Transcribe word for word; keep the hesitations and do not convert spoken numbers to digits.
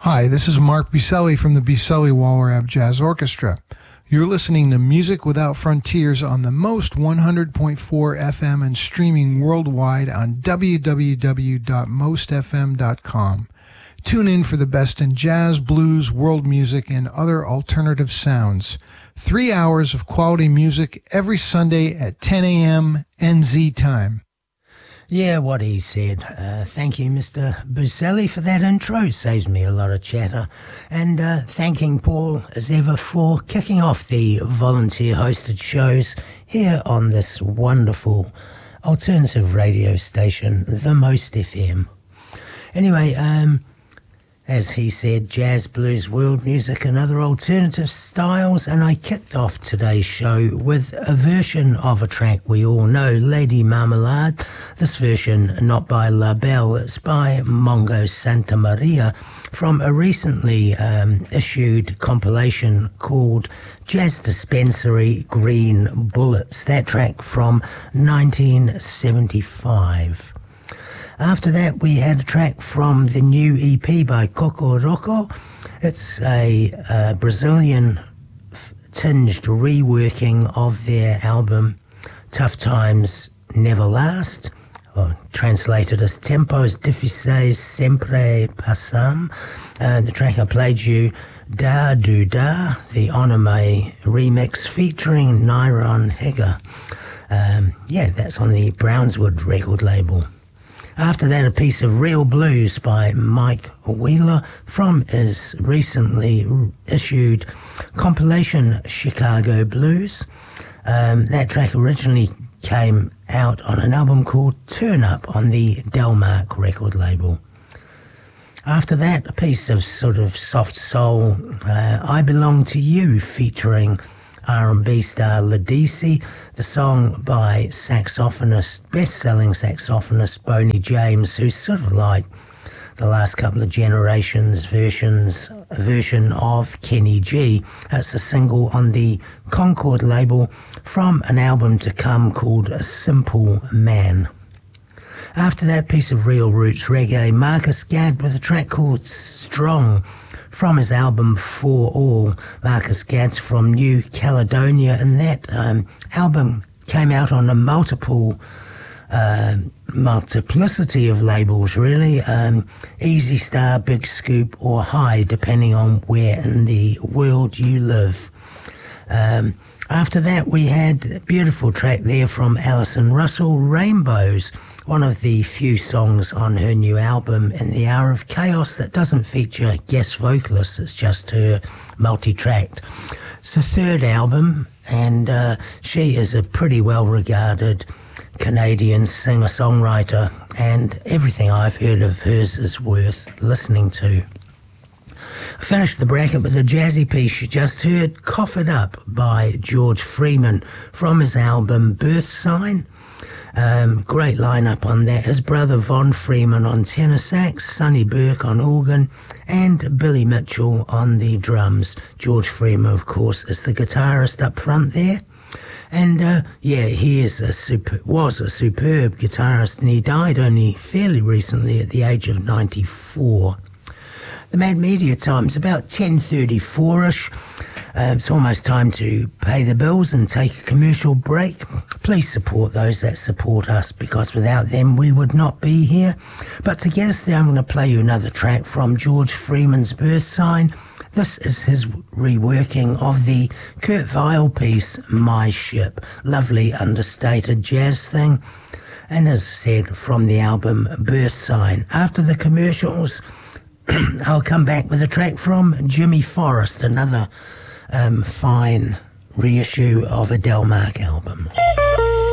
Hi, this is Mark Biselli from the Biselli Walrab Jazz Orchestra. You're listening to Music Without Frontiers on the most one hundred point four F M and streaming worldwide on w w w dot most f m dot com. Tune in for the best in jazz, blues, world music, and other alternative sounds. Three hours of quality music every Sunday at ten a.m. N Z time. Yeah, what he said. Uh, thank you, Mister Biselli, for that intro. Saves me a lot of chatter. And uh, thanking Paul, as ever, for kicking off the volunteer-hosted shows here on this wonderful alternative radio station, The Most F M. Anyway, um... as he said, jazz, blues, world music and other alternative styles, and I kicked off today's show with a version of a track we all know, Lady Marmalade. This version not by La Belle, it's by Mongo Santa Maria from a recently um, issued compilation called Jazz Dispensary Green Bullets, that track from nineteen seventy-five. After that, we had a track from the new E P by Coco Rocco. It's a, a Brazilian-tinged reworking of their album Tough Times Never Last, or translated as Tempos Difíceis Sempre Passam. Uh, the track I played you, Da Do Da, the Onome remix featuring Nyron Higger. Um, yeah, that's on the Brownswood record label. After that, a piece of Real Blues by Mike Wheeler from his recently issued compilation Chicago Blues. Um, that track originally came out on an album called Turn Up on the Delmark record label. After that, a piece of sort of soft soul, uh, I Belong to You, featuring R and B star Ladisi, the song by saxophonist, best-selling saxophonist Boney James, who's sort of like the last couple of generations' versions version of Kenny G. That's a single on the Concord label from an album to come called A Simple Man. After that, piece of real roots reggae, Marcus Gadd with a track called Strong from his album For All. Marcus Gadd's from New Caledonia, and that um, album came out on a multiple uh, multiplicity of labels, really. Um, Easy Star, Big Scoop, or High, depending on where in the world you live. Um, after that, we had a beautiful track there from Alison Russell, Rainbows, one of the few songs on her new album, In the Hour of Chaos, that doesn't feature guest vocalists. It's just her multi-tracked. It's her third album, and uh, she is a pretty well-regarded Canadian singer-songwriter, and everything I've heard of hers is worth listening to. I finished the bracket with a jazzy piece you just heard, Cough It Up by George Freeman from his album Birth Sign. Um, great lineup on that. His brother Von Freeman on tenor sax, Sonny Burke on organ, and Billy Mitchell on the drums. George Freeman, of course, is the guitarist up front there. And uh, yeah, he is a super, was a superb guitarist, and he died only fairly recently at the age of ninety-four. The Mad Media Time's about ten thirty-four-ish. Uh, it's almost time to pay the bills and take a commercial break. Please support those that support us, because without them we would not be here. But to get us there, I'm going to play you another track from George Freeman's Birth Sign. This is his reworking of the Kurt Weill piece, My Ship. Lovely understated jazz thing. And as I said, from the album Birth Sign. After the commercials, I'll come back with a track from Jimmy Forrest, another um, fine reissue of a Delmark album.